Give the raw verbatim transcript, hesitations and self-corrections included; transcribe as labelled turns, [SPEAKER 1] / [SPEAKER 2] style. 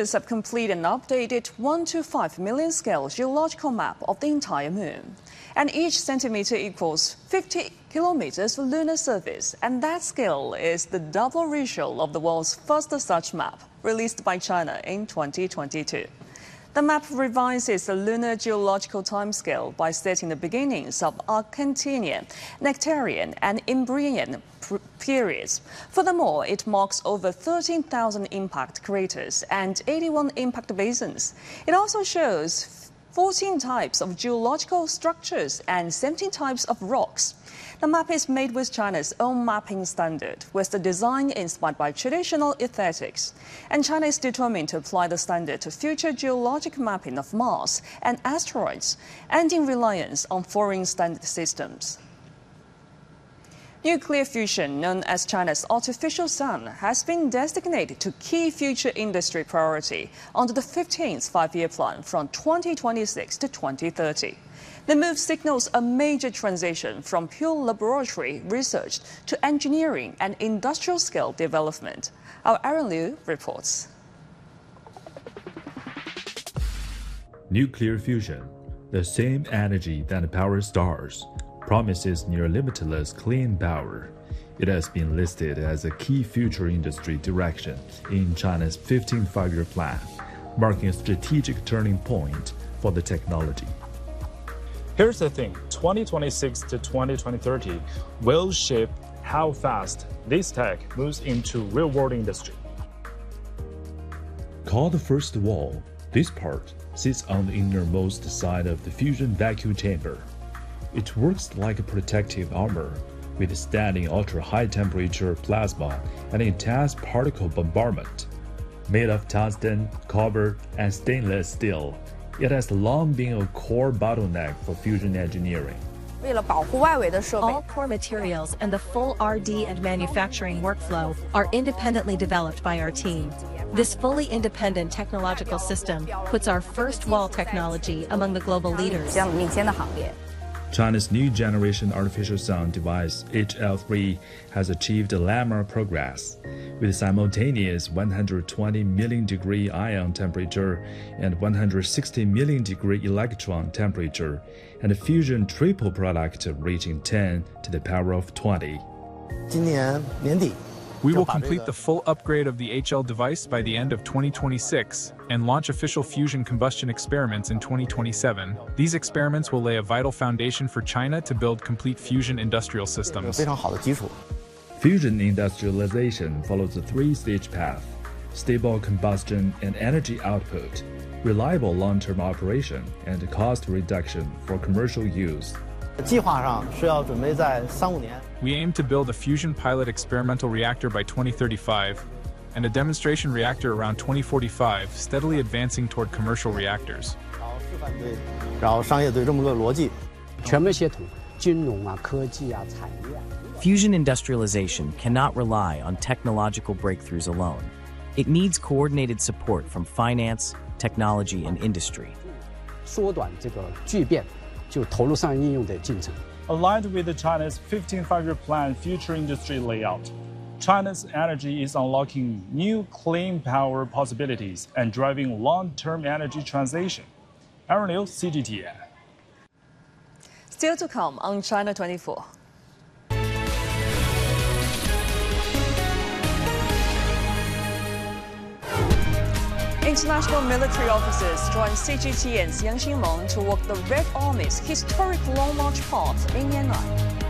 [SPEAKER 1] researchers have completed an updated one to five million scale geological map of the entire moon. And each centimeter equals fifty kilometers for lunar surface. And that scale is the double ratio of the world's first such map, released by China in twenty twenty-two. The map revises the lunar geological timescale by setting the beginnings of Argentinian, Nectarian, and Imbrian periods. Furthermore, it marks over thirteen thousand impact craters and eighty-one impact basins. It also shows fourteen types of geological structures and seventeen types of rocks. The map is made with China's own mapping standard, with the design inspired by traditional aesthetics. And China is determined to apply the standard to future geologic mapping of Mars and asteroids, ending reliance on foreign standard systems. Nuclear fusion, known as China's artificial sun, has been designated to key future industry priority under the fifteenth Five-Year Plan from twenty twenty-six to twenty thirty. The move signals a major transition from pure laboratory research to engineering and industrial-scale development. Our Aaron Liu reports.
[SPEAKER 2] Nuclear fusion, the same energy that powers stars, promises near limitless clean power. It has been listed as a key future industry direction in China's fifteenth Five-Year Plan, marking a strategic turning point for the technology.
[SPEAKER 3] Here's the thing, twenty twenty-six to twenty thirty will shape how fast this tech moves into real-world industry.
[SPEAKER 2] Called the first wall, this part sits on the innermost side of the fusion vacuum chamber. It works like a protective armor, withstanding ultra-high temperature plasma and intense particle bombardment. Made of tungsten, copper, and stainless steel, it has long been a core bottleneck for fusion engineering.
[SPEAKER 4] All core materials and the full R and D and manufacturing workflow are independently developed by our team. This fully independent technological system puts our first wall technology among the global leaders.
[SPEAKER 2] China's new generation artificial sun device, H L three, has achieved landmark progress. With simultaneous one hundred twenty million degree ion temperature and one hundred sixty million degree electron temperature, and a fusion triple product reaching ten to the power of twenty.
[SPEAKER 5] We will complete the full upgrade of the H L device by the end of twenty twenty-six and launch official fusion combustion experiments in twenty twenty-seven. These experiments will lay a vital foundation for China to build complete fusion industrial systems.
[SPEAKER 2] Fusion industrialization follows a three-stage path: stable combustion and energy output, reliable long-term operation, and cost reduction for commercial use.
[SPEAKER 5] We aim to build a fusion pilot experimental reactor by twenty thirty-five and a demonstration reactor around twenty forty-five, steadily advancing toward commercial reactors.
[SPEAKER 6] Fusion industrialization cannot rely on technological breakthroughs alone. It needs coordinated support from finance, technology, and industry.
[SPEAKER 3] Aligned with China's fifteenth Five-Year Plan future industry layout, China's energy is unlocking new clean power possibilities and driving long-term energy transition. Aaron Liu, C G T N.
[SPEAKER 1] Still to come on China twenty-four. International military officers joined C G T N's Yang Xinmeng to walk the Red Army's historic Long March path in Yan'an.